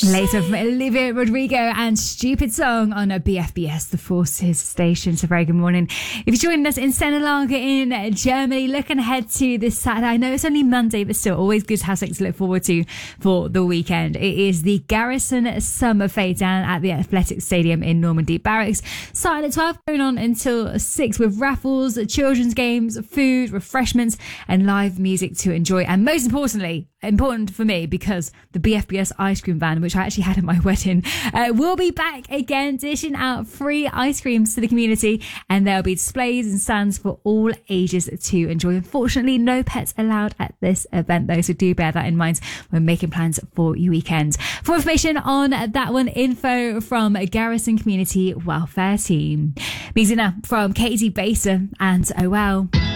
Later from Olivia Rodrigo and Stupid Song on a BFBS, the Forces station. So very good morning. If you're joining us in Sennelager in Germany, looking ahead to this Saturday. I know it's only Monday, but still always good to have something to look forward to for the weekend. It is the Garrison Summer Fete down at the Athletic Stadium in Normandy Barracks. Starting at 12, going on until 6 with raffles, children's games, food, refreshments and live music to enjoy. And most importantly, important for me because the BFBS ice cream van, which I actually had at my wedding, will be back again, dishing out free ice creams to the community, and there'll be displays and stands for all ages to enjoy. Unfortunately, no pets allowed at this event though, so do bear that in mind when making plans for your weekend. For information on that one, info from Garrison Community Welfare Team. Music now from Katie Baser and Oh Well.